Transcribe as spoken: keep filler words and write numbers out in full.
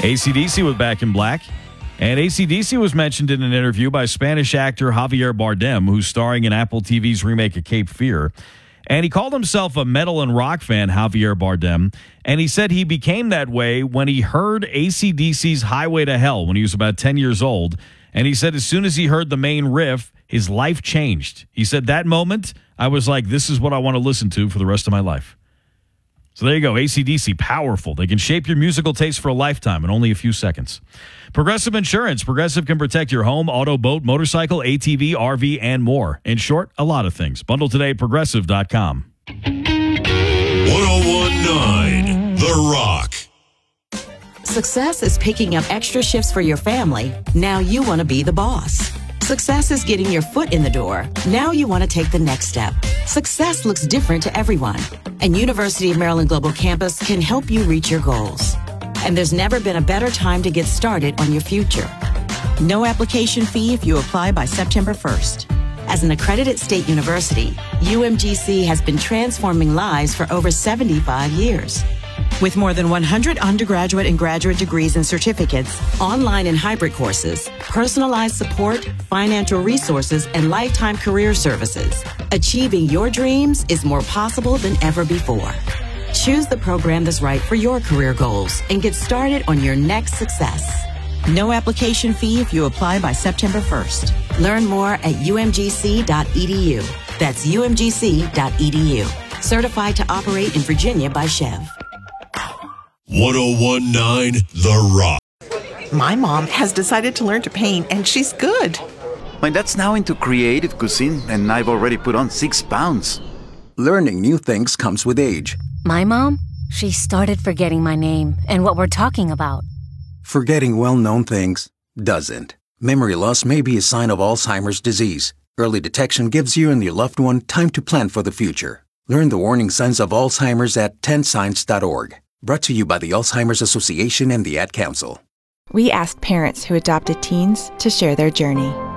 A C D C was back in black. And A C D C was mentioned in an interview by Spanish actor Javier Bardem, who's starring in Apple T V's remake of Cape Fear. And he called himself a metal and rock fan, Javier Bardem. And he said he became that way when he heard A C D C's Highway to Hell when he was about ten years old. And he said as soon as he heard the main riff, his life changed. He said that moment, I was like, this is what I want to listen to for the rest of my life. So there you go, A C D C, powerful. They can shape your musical taste for a lifetime in only a few seconds. Progressive Insurance. Progressive can protect your home, auto, boat, motorcycle, A T V, R V, and more. In short, a lot of things. Bundle today at progressive dot com. ten nineteen The Rock. Success is picking up extra shifts for your family. Now you want to be the boss. Success is getting your foot in the door. Now you want to take the next step. Success looks different to everyone, and University of Maryland Global Campus can help you reach your goals. And there's never been a better time to get started on your future. No application fee if you apply by September first. As an accredited state university, U M G C has been transforming lives for over seventy-five years. With more than one hundred undergraduate and graduate degrees and certificates, online and hybrid courses, personalized support, financial resources, and lifetime career services, achieving your dreams is more possible than ever before. Choose the program that's right for your career goals and get started on your next success. No application fee if you apply by September first. Learn more at U M G C dot E D U. That's U M G C dot E D U. Certified to operate in Virginia by Chev. ten nineteen The Rock. My mom has decided to learn to paint, and she's good. My dad's now into creative cuisine, and I've already put on six pounds. Learning new things comes with age. My mom? She started forgetting my name and what we're talking about. Forgetting well-known things doesn't. Memory loss may be a sign of Alzheimer's disease. Early detection gives you and your loved one time to plan for the future. Learn the warning signs of Alzheimer's at ten signs dot org. Brought to you by the Alzheimer's Association and the Ad Council. We asked parents who adopted teens to share their journey.